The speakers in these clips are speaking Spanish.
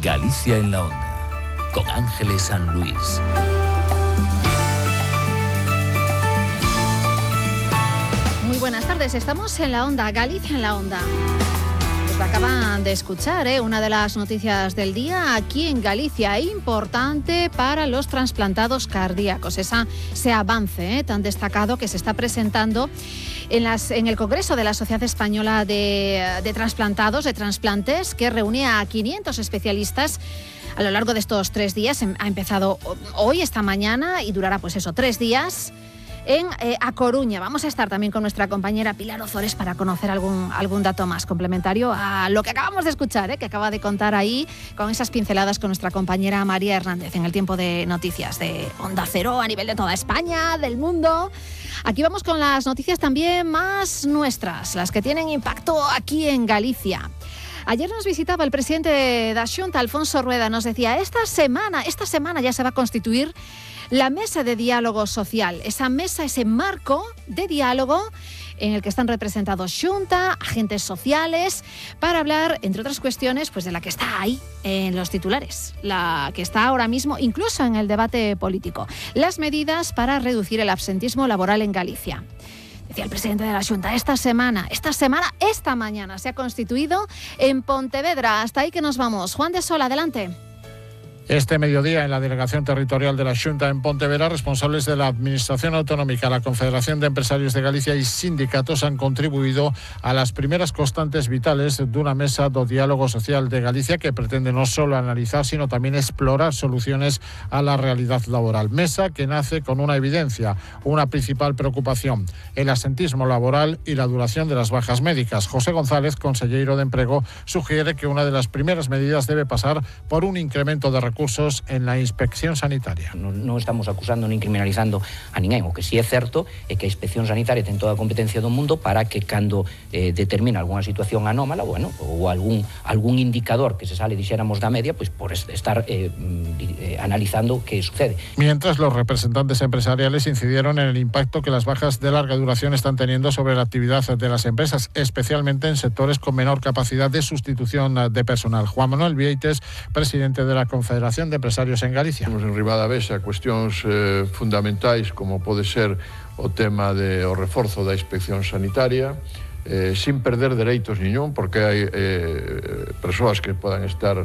Galicia en la Onda, con Ángeles San Luis. Muy buenas tardes, estamos en la Onda, Galicia en la Onda. Pues lo acaban de escuchar, una de las noticias del día aquí en Galicia, importante para los trasplantados cardíacos, ese avance tan destacado que se está presentando en el Congreso de la Sociedad Española de Trasplantados, de Transplantes, que reúne a 500 especialistas a lo largo de estos 3 días. Ha empezado hoy, esta mañana, y durará 3 días. En A Coruña. Vamos a estar también con nuestra compañera Pilar Ozores para conocer algún dato más complementario a lo que acabamos de escuchar, que acaba de contar ahí con esas pinceladas con nuestra compañera María Hernández en el tiempo de noticias de Onda Cero a nivel de toda España, del mundo. Aquí vamos con las noticias también más nuestras, las que tienen impacto aquí en Galicia. Ayer nos visitaba el presidente da Xunta, Alfonso Rueda. Nos decía, esta semana ya se va a constituir la mesa de diálogo social, esa mesa, ese marco de diálogo en el que están representados Xunta, agentes sociales, para hablar, entre otras cuestiones, de la que está ahí en los titulares, la que está ahora mismo incluso en el debate político, las medidas para reducir el absentismo laboral en Galicia. Decía el presidente de la Xunta, esta mañana se ha constituido en Pontevedra. Hasta ahí que nos vamos. Juan de Sol, adelante. Este mediodía, en la Delegación Territorial de la Xunta en Pontevedra, responsables de la Administración Autonómica, la Confederación de Empresarios de Galicia y sindicatos han contribuido a las primeras constantes vitales de una mesa do diálogo social de Galicia que pretende no solo analizar, sino también explorar soluciones a la realidad laboral. Mesa que nace con una evidencia, una principal preocupación, el asentismo laboral y la duración de las bajas médicas. José González, consellero de Emprego, sugiere que una de las primeras medidas debe pasar por un incremento de recursos en la inspección sanitaria. Non estamos acusando nin criminalizando a ninguén. O que sí é certo é que a inspección sanitaria ten toda a competencia do mundo para que cando determina algunha situación anómala, ou algún indicador que se sale, dixéramos, da media, por estar analizando qué sucede. Mientras, los representantes empresariales incidieron en el impacto que las bajas de larga duración están teniendo sobre la actividad de las empresas, especialmente en sectores con menor capacidad de sustitución de personal. Juan Manuel Vieites, presidente de la Confederación de Empresarios en Galicia. Temos en riba da mesa cuestións fundamentais como pode ser o tema do reforzo da inspección sanitaria, sin perder dereitos niñón, porque hai persoas que podan estar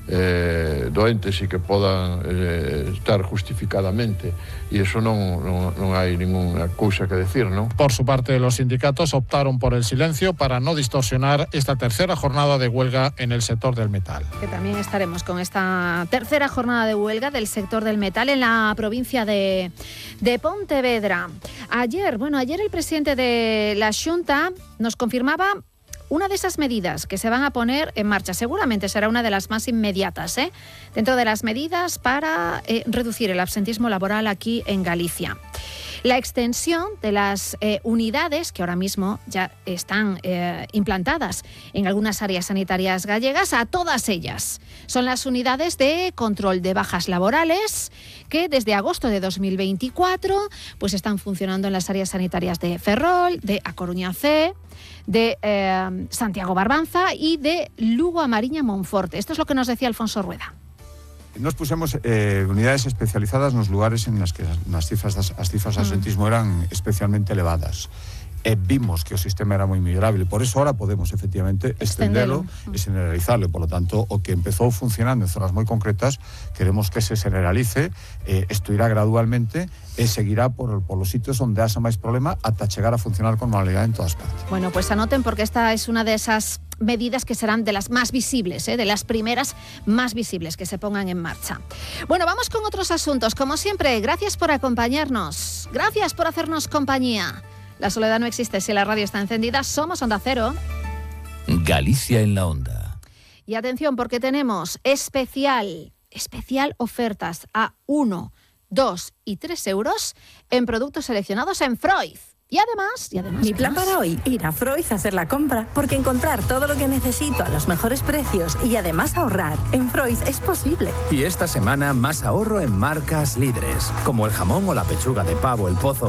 doentes e que podan estar justificadamente, e eso non hai ninguna cousa que decir, non? Por su parte, los sindicatos optaron por el silencio para no distorsionar esta tercera jornada de huelga en el sector del metal. Que también estaremos con esta tercera jornada de huelga del sector del metal en la provincia de Pontevedra. Ayer el presidente de la Xunta nos confirmaba una de esas medidas que se van a poner en marcha. Seguramente será una de las más inmediatas, dentro de las medidas para reducir el absentismo laboral aquí en Galicia. La extensión de las unidades que ahora mismo ya están implantadas en algunas áreas sanitarias gallegas a todas ellas. Son las unidades de control de bajas laborales que desde agosto de 2024 están funcionando en las áreas sanitarias de Ferrol, de A Coruña C, de Santiago Barbanza y de Lugo a Mariña Monforte. Esto es lo que nos decía Alfonso Rueda. Nos pusemos unidades especializadas nos lugares en las que as cifras de absentismo eran especialmente elevadas. Vimos que o sistema era moi migrable, por eso ahora podemos efectivamente extendelo e generalizarlo. Por lo tanto, o que empezou funcionando en zonas moi concretas, queremos que se generalice, isto irá gradualmente e seguirá por los sitios onde haxa máis problema ata chegar a funcionar con normalidade en todas partes. Bueno, pues anoten, porque esta es una de esas medidas que serán de las más visibles, de las primeras más visibles que se pongan en marcha. Bueno, vamos con otros asuntos. Como siempre, gracias por acompañarnos, gracias por hacernos compañía. La soledad no existe si la radio está encendida. Somos Onda Cero. Galicia en la Onda. Y atención, porque tenemos especial ofertas a 1, 2 y 3 euros en productos seleccionados en Freud. Y además... Mi plan para hoy, ir a Freud a hacer la compra, porque encontrar todo lo que necesito a los mejores precios y además ahorrar en Freud es posible. Y esta semana más ahorro en marcas líderes, como el jamón o la pechuga de pavo El Pozo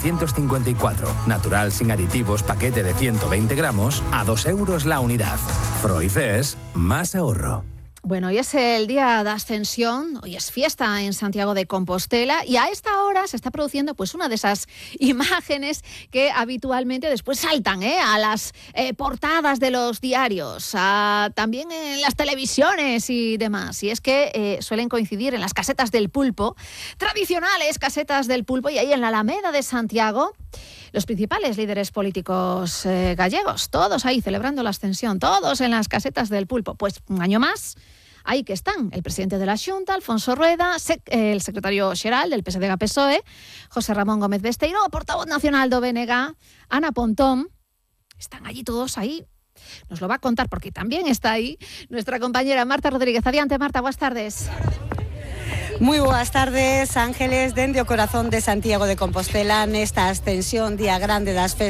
1954, natural sin aditivos, paquete de 120 gramos, a 2 euros la unidad. Freud es más ahorro. Bueno, hoy es el día de Ascensión, hoy es fiesta en Santiago de Compostela y a esta hora se está produciendo pues una de esas imágenes que habitualmente después saltan a las portadas de los diarios, también en las televisiones y demás. Y es que suelen coincidir en las casetas del pulpo, tradicionales casetas del pulpo, y ahí en la Alameda de Santiago, los principales líderes políticos gallegos, todos ahí celebrando la Ascensión, todos en las casetas del pulpo. Pues un año más, ahí que están el presidente de la Xunta, Alfonso Rueda, el secretario xeral del PSDG-PSOE, José Ramón Gómez Besteiro, portavoz nacional do BNG, Ana Pontón. Están allí todos ahí. Nos lo va a contar porque también está ahí nuestra compañera Marta Rodríguez. Adiante, Marta, buenas tardes. Moi boas tardes, Ángeles, dende o corazón de Santiago de Compostela nesta ascensión, día grande das festas